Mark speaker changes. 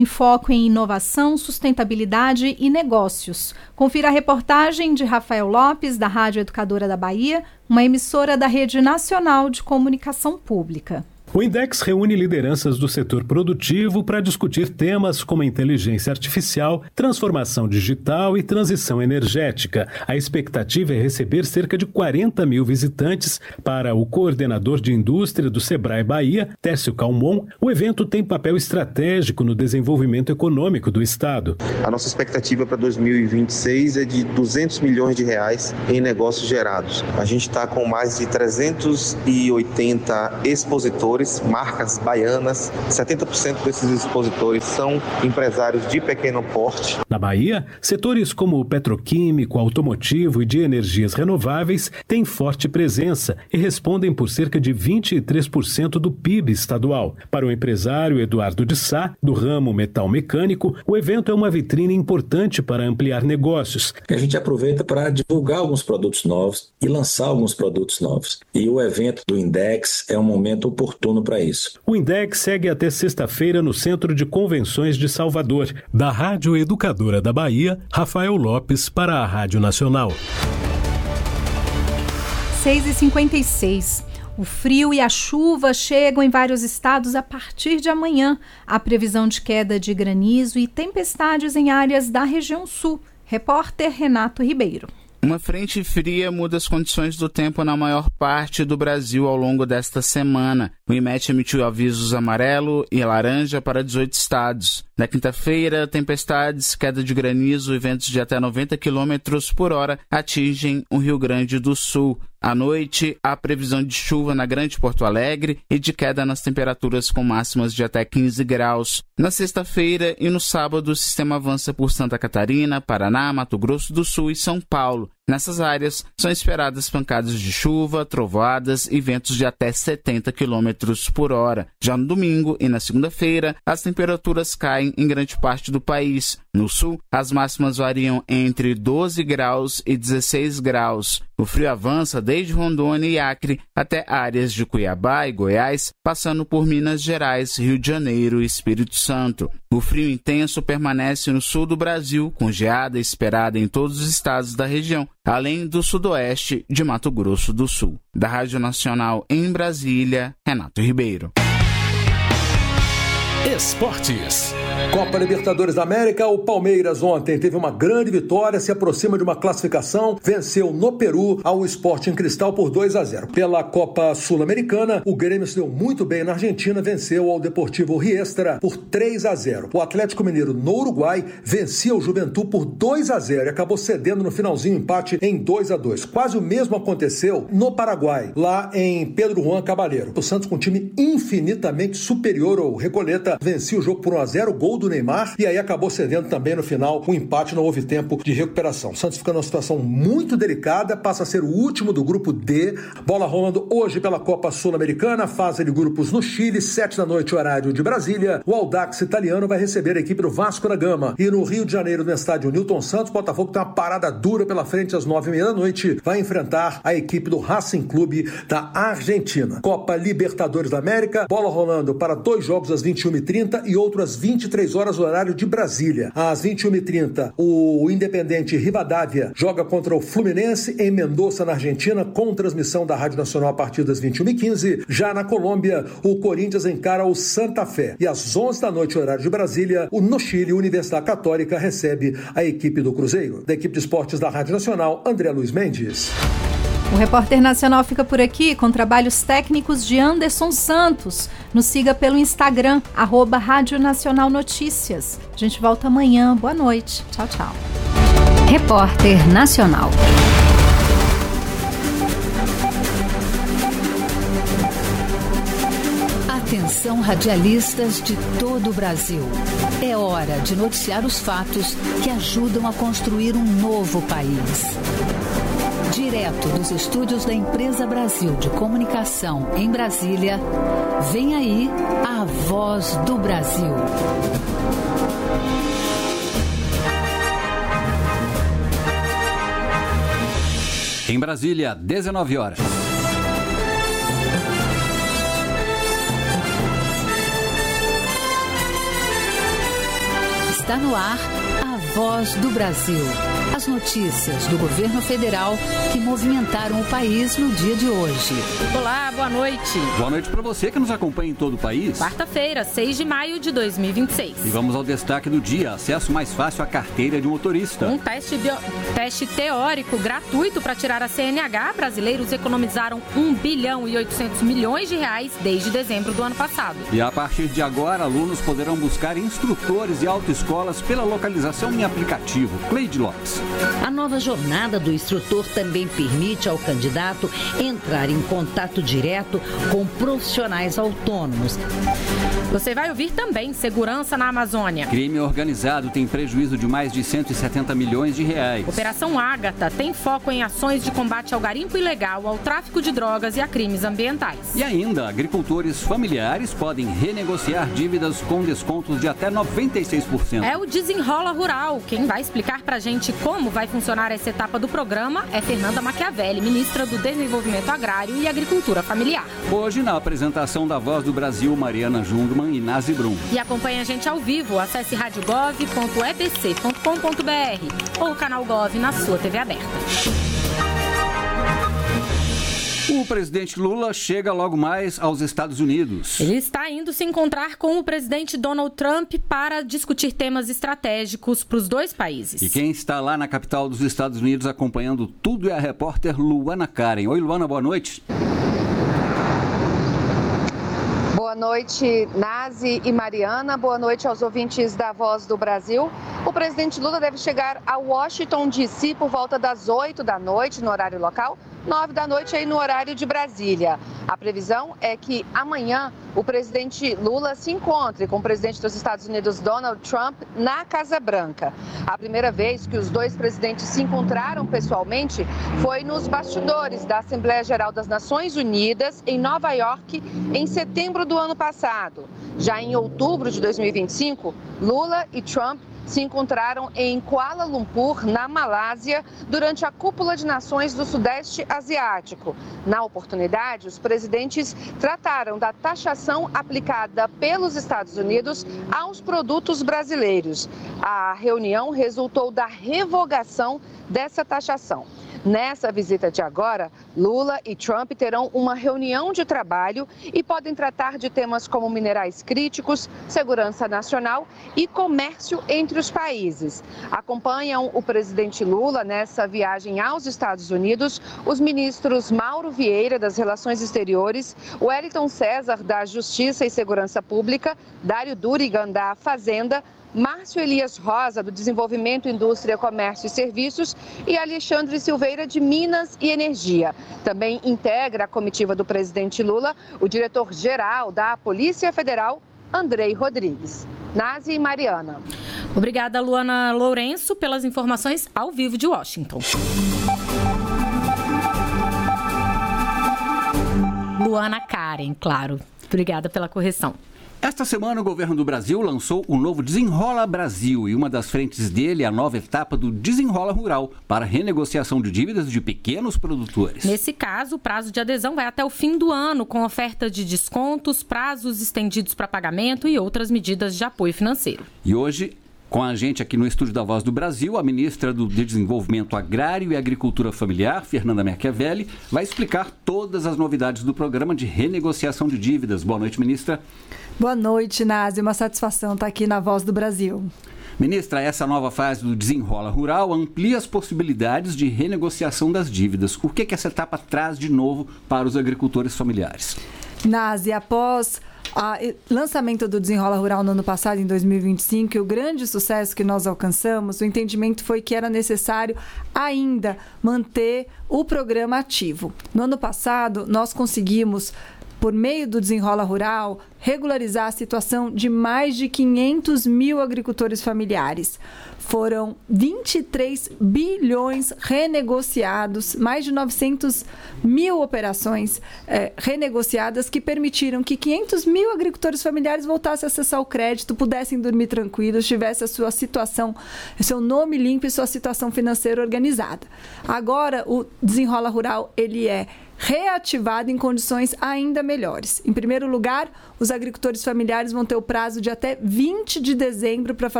Speaker 1: Foco em inovação, sustentabilidade e negócios. Confira a reportagem de Rafael Lopes, da Rádio Educadora da Bahia, uma emissora da Rede Nacional de Comunicação Pública.
Speaker 2: O INDEX reúne lideranças do setor produtivo para discutir temas como inteligência artificial, transformação digital e transição energética. A expectativa é receber cerca de 40 mil visitantes. Para o coordenador de indústria do Sebrae Bahia, Tércio Calmon, o evento tem papel estratégico no desenvolvimento econômico do Estado.
Speaker 3: A nossa expectativa para 2026 é de 200 milhões de reais em negócios gerados. A gente está com mais de 380 expositores, marcas baianas. 70% desses expositores são empresários de pequeno porte.
Speaker 2: Na Bahia, setores como o petroquímico, automotivo e de energias renováveis têm forte presença e respondem por cerca de 23% do PIB estadual. Para o empresário Eduardo de Sá, do ramo metal mecânico, o evento é uma vitrine importante para ampliar negócios.
Speaker 4: A gente aproveita para divulgar alguns produtos novos e lançar alguns produtos novos. E o evento do INDEX é um momento oportuno para isso.
Speaker 2: O INDEX segue até sexta-feira no Centro de Convenções de Salvador. Da Rádio Educadora da Bahia, Rafael Lopes para a Rádio Nacional.
Speaker 1: 6h56. O frio e a chuva chegam em vários estados a partir de amanhã. Há previsão de queda de granizo e tempestades em áreas da região sul. Repórter Renato Ribeiro.
Speaker 5: Uma frente fria muda as condições do tempo na maior parte do Brasil ao longo desta semana. O IMET emitiu avisos amarelo e laranja para 18 estados. Na quinta-feira, tempestades, queda de granizo e ventos de até 90 km por hora atingem o Rio Grande do Sul. À noite, há previsão de chuva na Grande Porto Alegre e de queda nas temperaturas com máximas de até 15 graus. Na sexta-feira e no sábado, o sistema avança por Santa Catarina, Paraná, Mato Grosso do Sul e São Paulo. Nessas áreas, são esperadas pancadas de chuva, trovoadas e ventos de até 70 km por hora. Já no domingo e na segunda-feira, as temperaturas caem em grande parte do país. No sul, as máximas variam entre 12 graus e 16 graus. O frio avança desde Rondônia e Acre até áreas de Cuiabá e Goiás, passando por Minas Gerais, Rio de Janeiro e Espírito Santo. O frio intenso permanece no sul do Brasil, com geada esperada em todos os estados da região, além do sudoeste de Mato Grosso do Sul. Da Rádio Nacional em Brasília, Renato Ribeiro.
Speaker 6: Esportes. Copa Libertadores da América, o Palmeiras ontem teve uma grande vitória, se aproxima de uma classificação, venceu no Peru ao Sporting Cristal por 2-0. Pela Copa Sul-Americana, o Grêmio se deu muito bem na Argentina, venceu ao Deportivo Riestra por 3-0. O Atlético Mineiro no Uruguai vencia o Juventud por 2-0 e acabou cedendo no finalzinho empate em 2-2. Quase o mesmo aconteceu no Paraguai, lá em Pedro Juan Caballero. O Santos, com um time infinitamente superior ao Recoleta, vencia o jogo por 1-0, gol do Neymar, e aí acabou cedendo também no final o empate, não houve tempo de recuperação. O Santos fica numa situação muito delicada, passa a ser o último do grupo D. Bola rolando hoje pela Copa Sul-Americana, fase de grupos no Chile, 7h, horário de Brasília. O Audax italiano vai receber a equipe do Vasco da Gama. E no Rio de Janeiro, no estádio Newton Santos, Botafogo tem uma parada dura pela frente às 9h30, vai enfrentar a equipe do Racing Clube da Argentina. Copa Libertadores da América, bola rolando para 2 jogos às 21h30 e outro às 23h, horário de Brasília. Às 21h30, o Independente Rivadavia joga contra o Fluminense em Mendoza, na Argentina, com transmissão da Rádio Nacional a partir das 21h15. Já na Colômbia, o Corinthians encara o Santa Fé. E às 11h, horário de Brasília, no Chile, a Universidade Católica recebe a equipe do Cruzeiro. Da equipe de esportes da Rádio Nacional, André Luiz Mendes.
Speaker 1: O Repórter Nacional fica por aqui com trabalhos técnicos de Anderson Santos. Nos siga pelo Instagram, @Rádio Nacional Notícias. A gente volta amanhã. Boa noite. Tchau, tchau.
Speaker 7: Repórter Nacional. Atenção, radialistas de todo o Brasil. É hora de noticiar os fatos que ajudam a construir um novo país. Direto dos estúdios da Empresa Brasil de Comunicação em Brasília, vem aí a Voz do Brasil.
Speaker 8: Em Brasília, 19h.
Speaker 7: Está no ar a Voz do Brasil. As notícias do governo federal que movimentaram o país no dia de hoje.
Speaker 9: Olá, boa noite.
Speaker 8: Boa noite para você que nos acompanha em todo o país.
Speaker 9: Quarta-feira, 6 de maio de 2026.
Speaker 8: E vamos ao destaque do dia. Acesso mais fácil à carteira de motorista.
Speaker 9: Um teste teórico gratuito para tirar a CNH. Brasileiros economizaram 1 bilhão e 800 milhões de reais desde dezembro do ano passado.
Speaker 8: E a partir de agora, alunos poderão buscar instrutores e autoescolas pela localização em aplicativo. Cleide Lopes.
Speaker 10: A nova jornada do instrutor também permite ao candidato entrar em contato direto com profissionais autônomos.
Speaker 9: Você vai ouvir também segurança na Amazônia.
Speaker 8: Crime organizado tem prejuízo de mais de 170 milhões de reais.
Speaker 9: Operação Ágata tem foco em ações de combate ao garimpo ilegal, ao tráfico de drogas e a crimes ambientais.
Speaker 8: E ainda, agricultores familiares podem renegociar dívidas com descontos de até 96%.
Speaker 9: É o Desenrola Rural. Quem vai explicar pra gente como vai funcionar essa etapa do programa é Fernanda Machiavelli, ministra do Desenvolvimento Agrário e Agricultura Familiar.
Speaker 8: Hoje, na apresentação da Voz do Brasil, Mariana Jungmann e Nazi Brum.
Speaker 9: E acompanhe a gente ao vivo. Acesse radiogov.ebc.com.br ou o canal Gov na sua TV aberta.
Speaker 8: O presidente Lula chega logo mais aos Estados Unidos.
Speaker 9: Ele está indo se encontrar com o presidente Donald Trump para discutir temas estratégicos para os dois países.
Speaker 8: E quem está lá na capital dos Estados Unidos acompanhando tudo é a repórter Luana Karen. Oi, Luana, boa noite.
Speaker 11: Boa noite, Nazi e Mariana. Boa noite aos ouvintes da Voz do Brasil. O presidente Lula deve chegar a Washington, D.C. por volta das 8 da noite, no horário local, 9 da noite aí no horário de Brasília. A previsão é que amanhã o presidente Lula se encontre com o presidente dos Estados Unidos, Donald Trump, na Casa Branca. A primeira vez que os dois presidentes se encontraram pessoalmente foi nos bastidores da Assembleia Geral das Nações Unidas, em Nova York, em setembro do ano passado. Já em outubro de 2025, Lula e Trump se encontraram em Kuala Lumpur, na Malásia, durante a Cúpula de Nações do Sudeste Asiático. Na oportunidade, os presidentes trataram da taxação aplicada pelos Estados Unidos aos produtos brasileiros. A reunião resultou da revogação dessa taxação. Nessa visita de agora, Lula e Trump terão uma reunião de trabalho e podem tratar de temas como minerais críticos, segurança nacional e comércio entre os países. Acompanham o presidente Lula nessa viagem aos Estados Unidos os ministros Mauro Vieira, das Relações Exteriores, Wellington César, da Justiça e Segurança Pública, Dário Durigan, da Fazenda, Márcio Elias Rosa, do Desenvolvimento, Indústria, Comércio e Serviços, e Alexandre Silveira, de Minas e Energia. Também integra a comitiva do presidente Lula o diretor-geral da Polícia Federal, Andrei Rodrigues. Nazi e Mariana.
Speaker 9: Obrigada, Luana Lourenço, pelas informações ao vivo de Washington. Luana Karen, claro. Obrigada pela correção.
Speaker 8: Esta semana, o governo do Brasil lançou o novo Desenrola Brasil e uma das frentes dele é a nova etapa do Desenrola Rural para renegociação de dívidas de pequenos produtores.
Speaker 9: Nesse caso, o prazo de adesão vai até o fim do ano, com oferta de descontos, prazos estendidos para pagamento e outras medidas de apoio financeiro.
Speaker 8: E hoje, com a gente aqui no estúdio da Voz do Brasil, a ministra do Desenvolvimento Agrário e Agricultura Familiar, Fernanda Machiavelli, vai explicar todas as novidades do programa de renegociação de dívidas. Boa noite, ministra.
Speaker 12: Boa noite, Nazi. Uma satisfação estar aqui na Voz do Brasil.
Speaker 8: Ministra, essa nova fase do Desenrola Rural amplia as possibilidades de renegociação das dívidas. O que essa etapa traz de novo para os agricultores familiares?
Speaker 12: Nazi, após o lançamento do Desenrola Rural no ano passado, em 2025, o grande sucesso que nós alcançamos, o entendimento foi que era necessário ainda manter o programa ativo. No ano passado, nós conseguimos, por meio do Desenrola Rural, regularizar a situação de mais de 500 mil agricultores familiares. Foram 23 bilhões renegociados, mais de 900 mil operações renegociadas que permitiram que 500 mil agricultores familiares voltassem a acessar o crédito, pudessem dormir tranquilos, tivessem a sua situação, seu nome limpo e sua situação financeira organizada. Agora, o Desenrola Rural, ele é reativado em condições ainda melhores. Em primeiro lugar, os agricultores familiares vão ter o prazo de até 20 de dezembro para